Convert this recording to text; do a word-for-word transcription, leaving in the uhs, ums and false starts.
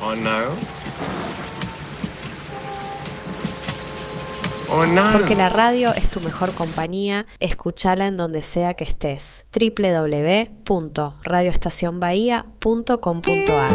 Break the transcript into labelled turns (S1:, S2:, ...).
S1: Oh no. Oh no.
S2: Porque la radio es tu mejor compañía, escúchala en donde sea que estés. doble u doble u doble u punto radio estación bahía punto com punto a r